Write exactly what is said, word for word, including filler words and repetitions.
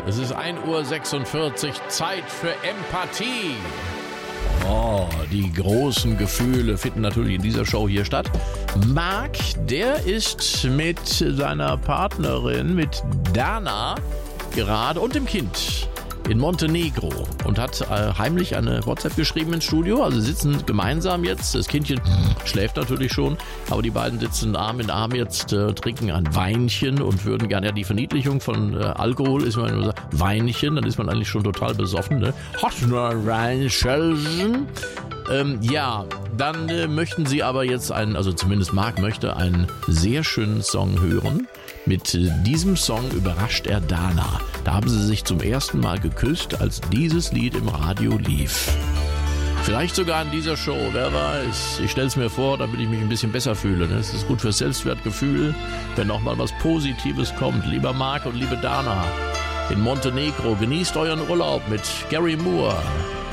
Es ist ein Uhr sechsundvierzig, Zeit für Empathie. Oh, die großen Gefühle finden natürlich in dieser Show hier statt. Marc, der ist mit seiner Partnerin, mit Dana, gerade und dem Kind in Montenegro und hat äh, heimlich eine WhatsApp geschrieben ins Studio. Also sie sitzen gemeinsam jetzt. Das Kindchen schläft natürlich schon, aber die beiden sitzen Arm in Arm jetzt, äh, trinken ein Weinchen und würden gerne, ja, die Verniedlichung von äh, Alkohol ist man immer so, Weinchen, dann ist man eigentlich schon total besoffen, ne? Weinchen. Ähm, ja, dann äh, möchten sie aber jetzt einen, also zumindest Marc möchte einen sehr schönen Song hören. Mit äh, diesem Song überrascht er Dana. Da haben sie sich zum ersten Mal geküsst, als dieses Lied im Radio lief. Vielleicht sogar in dieser Show, wer weiß. Ich stelle es mir vor, damit ich mich ein bisschen besser fühle. Es ist gut fürs Selbstwertgefühl, wenn auch mal was Positives kommt. Lieber Marc und liebe Dana, in Montenegro, genießt euren Urlaub mit Gary Moore.